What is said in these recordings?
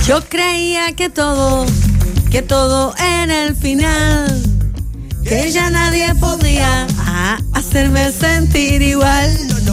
Yo creía que todo en el final, que ya nadie podía hacerme sentir igual.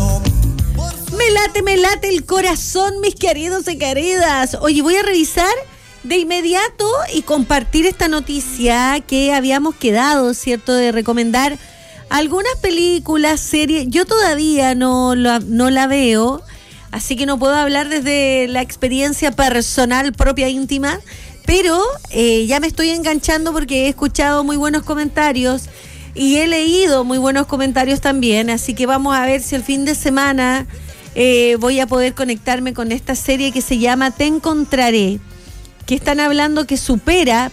Me late el corazón, mis queridos y queridas. Oye, voy a revisar de inmediato y compartir esta noticia que habíamos quedado, ¿cierto?, de recomendar algunas películas, series. Yo todavía no la veo, así que no puedo hablar desde la experiencia personal propia íntima, pero ya me estoy enganchando porque he escuchado muy buenos comentarios y he leído muy buenos comentarios también, así que vamos a ver si el fin de semana voy a poder conectarme con esta serie que se llama Te Encontraré, que están hablando que supera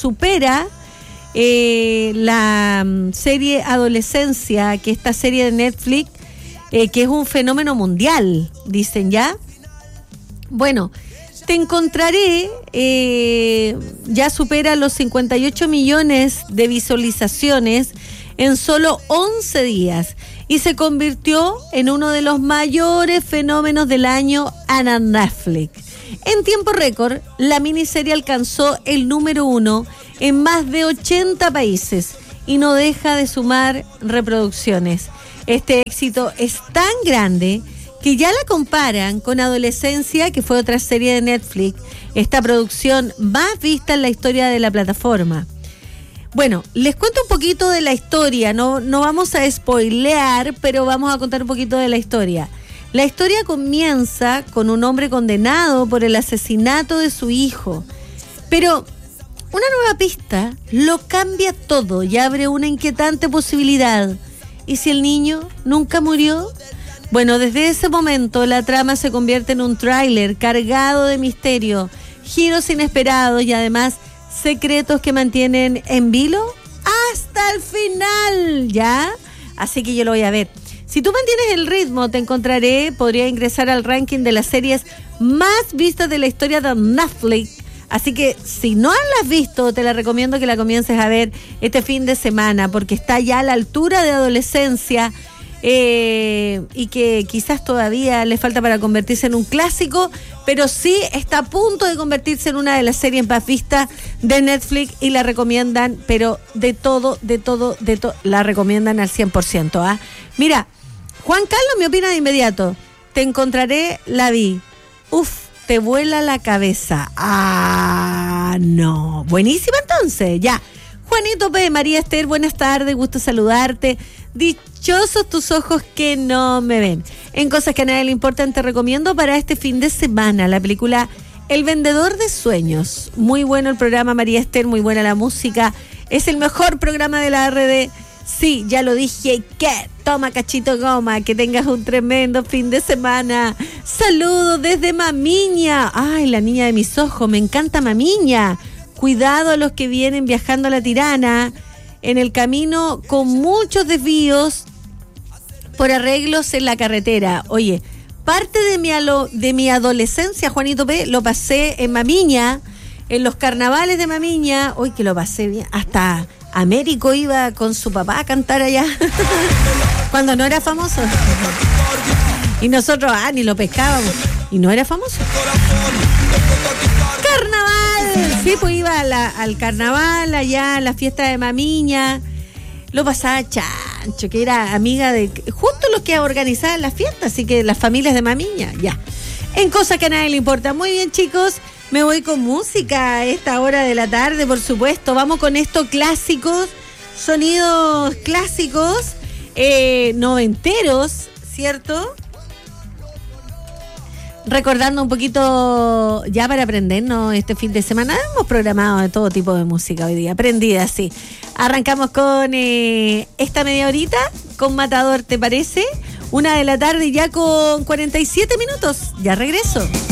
la serie Adolescencia, que esta serie de Netflix, que es un fenómeno mundial, dicen ya. Bueno, Te Encontraré ya supera los 58 millones de visualizaciones en solo 11 días y se convirtió en uno de los mayores fenómenos del año en Netflix. En tiempo récord, la miniserie alcanzó el número 1 en más de 80 países y no deja de sumar reproducciones. Este éxito es tan grande que ya la comparan con Adolescencia, que fue otra serie de Netflix, esta producción más vista en la historia de la plataforma. Bueno, les cuento un poquito de la historia, no vamos a spoilear, pero vamos a contar un poquito de la historia. La historia comienza con un hombre condenado por el asesinato de su hijo, pero una nueva pista lo cambia todo y abre una inquietante posibilidad. ¿Y si el niño nunca murió? Bueno, desde ese momento la trama se convierte en un tráiler cargado de misterio, giros inesperados y además secretos que mantienen en vilo hasta el final, ¿ya? Así que yo lo voy a ver. Si tú mantienes el ritmo, Te Encontraré podría ingresar al ranking de las series más vistas de la historia de Netflix. Así que si no la has visto, te la recomiendo que la comiences a ver este fin de semana, porque está ya a la altura de Adolescencia y que quizás todavía le falta para convertirse en un clásico, pero sí está a punto de convertirse en una de las series más vistas de Netflix y la recomiendan, pero de todo, la recomiendan al 100%. ¿Ah? Mira, Juan Carlos me opina de inmediato. Te Encontraré, la vi. Uf, te vuela la cabeza. No. Buenísima entonces, ya. Juanito P., María Esther, buenas tardes, gusto saludarte. Dichosos tus ojos que no me ven. En Cosas que a nadie le importan, te recomiendo para este fin de semana la película El Vendedor de Sueños. Muy bueno el programa, María Esther, muy buena la música. Es el mejor programa de la RD. Sí, ya lo dije, que toma cachito goma, que tengas un tremendo fin de semana. Saludos desde Mamiña. Ay, la niña de mis ojos, me encanta Mamiña. Cuidado a los que vienen viajando a La Tirana, en el camino con muchos desvíos por arreglos en la carretera. Oye, parte de mi adolescencia, Juanito P., lo pasé en Mamiña, en los carnavales de Mamiña. Hoy que lo pasé bien, hasta Américo iba con su papá a cantar allá, cuando no era famoso. Y nosotros, ni lo pescábamos, y no era famoso. ¡Carnaval! Sí, pues iba al carnaval, allá a la fiesta de Mamiña. Lo pasaba Chancho, que era amiga de justo los que organizaban las fiestas, así que las familias de Mamiña, ya. En Cosas que a nadie le importa. Muy bien, chicos, me voy con música a esta hora de la tarde, por supuesto. Vamos con estos clásicos, sonidos clásicos, noventeros, ¿cierto? Recordando un poquito ya para aprendernos este fin de semana. Hemos programado de todo tipo de música hoy día, aprendida, sí. Arrancamos con esta media horita con Matador, ¿te parece? 1 de la tarde ya con 47 minutos. Ya regreso.